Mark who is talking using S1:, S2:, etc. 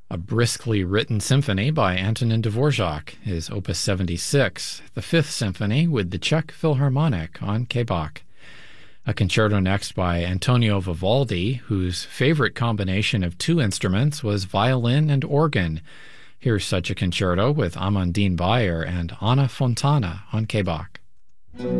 S1: A briskly written symphony by Antonin Dvorak is Opus 76, the Fifth Symphony with the Czech Philharmonic on K-Bach. A concerto next by Antonio Vivaldi, whose favorite combination of two instruments was violin and organ. Here's such a concerto with Amandine Bayer and Anna Fontana on K-Bach.